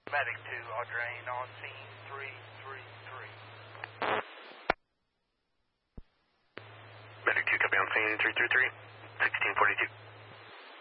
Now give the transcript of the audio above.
Medic 2, Audrain on scene 333. Medic 2, copy on scene 333, 1642.